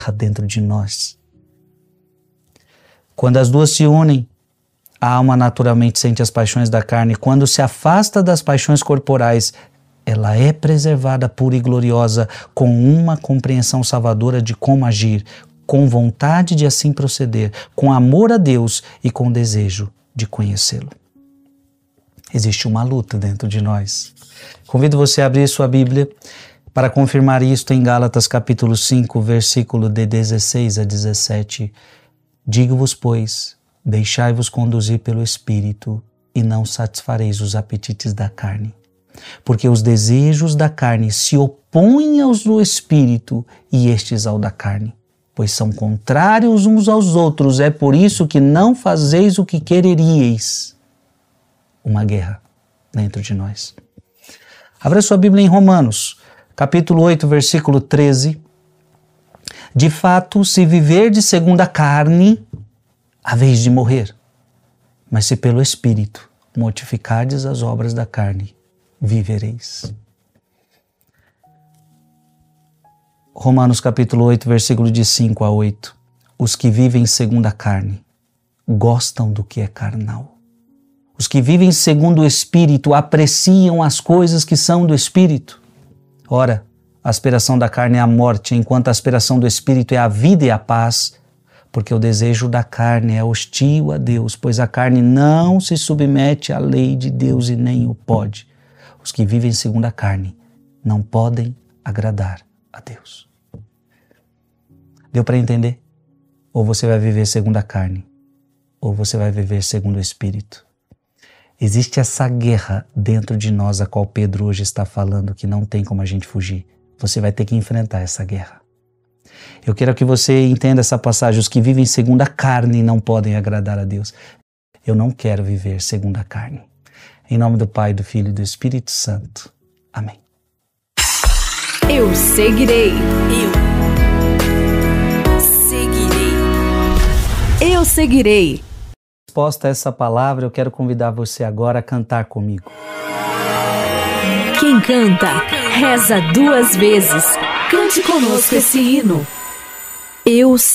dentro de nós. Quando as duas se unem, a alma naturalmente sente as paixões da carne. Quando se afasta das paixões corporais, ela é preservada pura e gloriosa, com uma compreensão salvadora de como agir, com vontade de assim proceder, com amor a Deus e com desejo de conhecê-lo. Existe uma luta dentro de nós. Convido você a abrir sua Bíblia para confirmar isto em Gálatas capítulo 5, versículo de 16 a 17. Digo-vos, pois, deixai-vos conduzir pelo Espírito e não satisfareis os apetites da carne. Porque os desejos da carne se opõem aos do Espírito e estes ao da carne, pois são contrários uns aos outros. É por isso que não fazeis o que quereríeis. Uma guerra dentro de nós. Abra sua Bíblia em Romanos, capítulo 8, versículo 13. De fato, se viverdes segundo a carne, haveis de morrer. Mas se pelo Espírito mortificardes as obras da carne, vivereis. Romanos capítulo 8, versículo de 5 a 8. Os que vivem segundo a carne gostam do que é carnal. Os que vivem segundo o Espírito apreciam as coisas que são do Espírito. Ora, a aspiração da carne é a morte, enquanto a aspiração do Espírito é a vida e a paz, porque o desejo da carne é hostil a Deus, pois a carne não se submete à lei de Deus e nem o pode. Os que vivem segundo a carne não podem agradar a Deus. Deu para entender? Ou você vai viver segundo a carne, ou você vai viver segundo o Espírito. Existe essa guerra dentro de nós, a qual Pedro hoje está falando, que não tem como a gente fugir. Você vai ter que enfrentar essa guerra. Eu quero que você entenda essa passagem. Os que vivem segundo a carne não podem agradar a Deus. Eu não quero viver segundo a carne. Em nome do Pai, do Filho e do Espírito Santo. Amém. Eu seguirei. Eu seguirei. Resposta a essa palavra, eu quero convidar você agora a cantar comigo. Quem canta, reza 2 vezes. Cante conosco esse hino. Eu